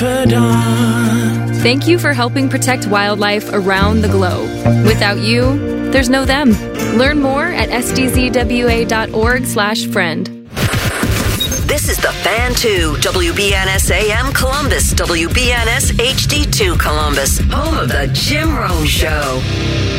Thank you for helping protect wildlife around the globe. Without you, there's no them. Learn more at sdzwa.org/friend. This is the Fan 2, WBNS AM Columbus, WBNS HD2 Columbus, home of the Jim Rome Show.